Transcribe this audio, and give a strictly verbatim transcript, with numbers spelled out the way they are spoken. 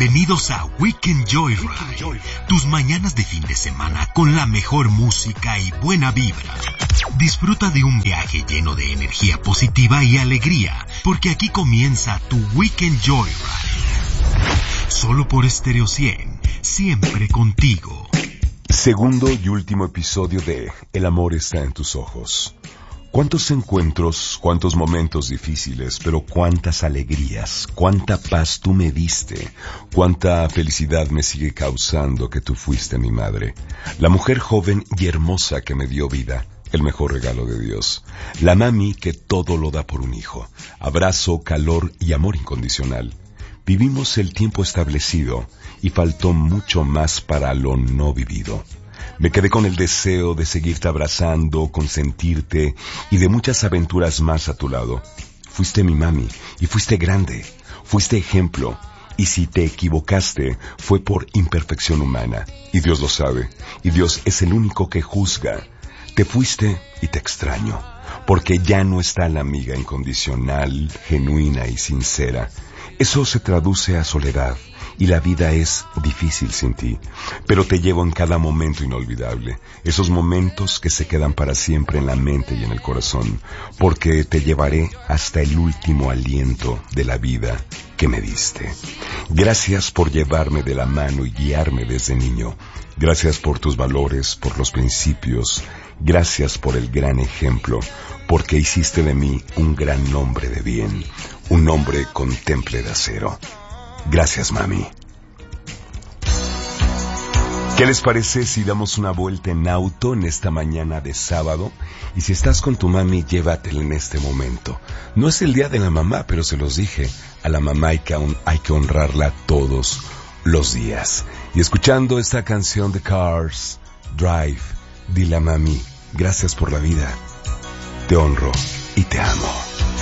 Bienvenidos a Weekend Joyride, tus mañanas de fin de semana con la mejor música y buena vibra. Disfruta de un viaje lleno de energía positiva y alegría, porque aquí comienza tu Weekend Joyride. Solo por Stereo cien, siempre contigo. Segundo y último episodio de El amor está en tus ojos. Cuántos encuentros, cuántos momentos difíciles, pero cuántas alegrías, cuánta paz tú me diste, cuánta felicidad me sigue causando que tú fuiste mi madre, la mujer joven y hermosa que me dio vida, el mejor regalo de Dios, la mami que todo lo da por un hijo, abrazo, calor y amor incondicional. Vivimos el tiempo establecido y faltó mucho más para lo no vivido. Me quedé con el deseo de seguirte abrazando, consentirte y de muchas aventuras más a tu lado. Fuiste mi mami y fuiste grande, fuiste ejemplo. Y si te equivocaste, fue por imperfección humana. Y Dios lo sabe, y Dios es el único que juzga. Te fuiste y te extraño, porque ya no está la amiga incondicional, genuina y sincera. Eso se traduce a soledad. Y la vida es difícil sin ti, pero te llevo en cada momento inolvidable, esos momentos que se quedan para siempre en la mente y en el corazón, porque te llevaré hasta el último aliento de la vida que me diste. Gracias por llevarme de la mano y guiarme desde niño. Gracias por tus valores, por los principios. Gracias por el gran ejemplo, porque hiciste de mí un gran hombre de bien, un hombre con temple de acero. Gracias, mami. ¿Qué les parece si damos una vuelta en auto en esta mañana de sábado? Y si estás con tu mami, llévatela en este momento. No es el día de la mamá, pero se los dije. A la mamá hay que, hay que honrarla todos los días. Y escuchando esta canción de Cars, Drive, dile a mami, gracias por la vida. Te honro y te amo.